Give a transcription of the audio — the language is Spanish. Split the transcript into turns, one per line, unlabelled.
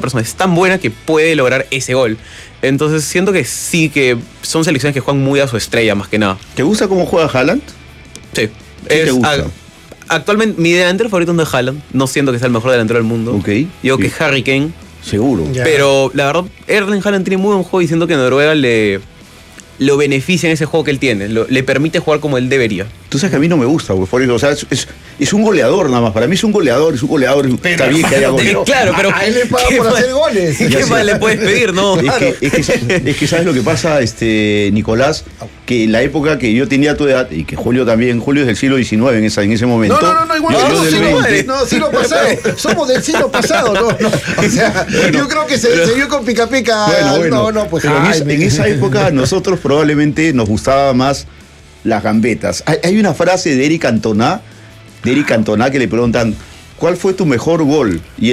persona es tan buena que puede lograr ese gol. Entonces siento que sí, que son selecciones que juegan muy a su estrella más que nada.
¿Te gusta cómo juega Haaland?
Sí.
¿Qué te gusta?
Actualmente mi delantero favorito no es Haaland. No siento que sea el mejor delantero del mundo.
Ok.
Digo
Sí.
que Harry Kane.
Seguro.
Ya.
Pero la verdad, Erling Haaland tiene muy buen juego y siento que Noruega lo beneficia en ese juego que él tiene. Le permite jugar como él debería.
Tú sabes que a mí no me gusta, güey, por eso, o sea, es un goleador nada más. Para mí es un goleador. Está bien que haya goleador.
Claro, pero
A él le pagan
¿qué
por
más-
hacer goles.
¿Qué más le puedes pedir, no?
Es que sabes lo que pasa, Nicolás, que en la época que yo tenía tu edad, y que Julio también, Julio es del siglo XIX en ese momento.
No, igual
yo
no,
del
siglo,
20.
no, siglo pasado. Somos del siglo pasado, no. O sea, yo creo que se vio con pica pica.
Bueno,
No, pues
pero en esa época nosotros probablemente nos gustaba más las gambetas. Hay una frase de Eric Cantona que le preguntan, ¿cuál fue tu mejor gol? Y